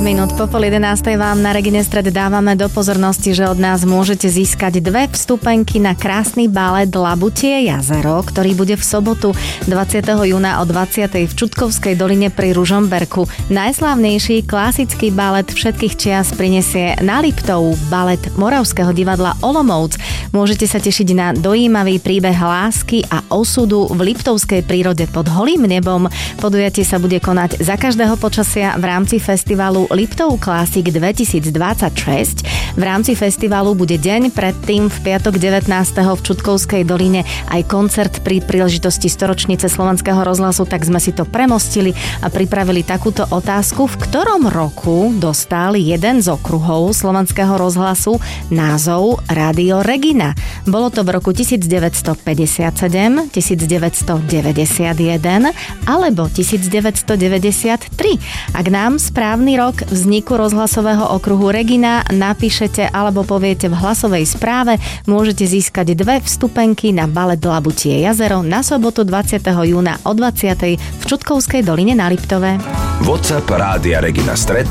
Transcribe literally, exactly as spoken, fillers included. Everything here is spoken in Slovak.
minút po pol jedenástej vám na Regine Stred dávame do pozornosti, že od nás môžete získať dve vstupenky na krásny balet Labutie jazero, ktorý bude v sobotu dvadsiateho júna o dvadsiatej v Čutkovskej doline pri Ružomberku. Najslávnejší klasický balet všetkých čias prinesie na Liptov balet Moravského divadla Olomouc. Môžete sa tešiť na dojímavý príbeh lásky a osudu v liptovskej prírode pod holým nebom. Podujatie sa bude konať za každého počasia v rámci festivalu Liptov Classic dvetisícdvadsaťšesť. V rámci festivalu bude deň predtým v piatok devätnásteho v Čutkovskej doline aj koncert pri príležitosti storočnice Slovenského rozhlasu, tak sme si to premostili a pripravili takúto otázku, v ktorom roku dostal jeden z okruhov Slovenského rozhlasu názov Rádio Regina. Bolo to v roku devätnásťstopäťdesiatsedem, devätnásťstodeväťdesiatjeden alebo devätnásťstodeväťdesiattri. Ak nám správny rok vzniku rozhlasového okruhu Regina napíšete alebo poviete v hlasovej správe, môžete získať dve vstupenky na balet Labutie jazero na sobotu dvadsiateho júna o dvadsiatej v Čutkovskej doline na Liptove. WhatsApp Rádia Regina Stred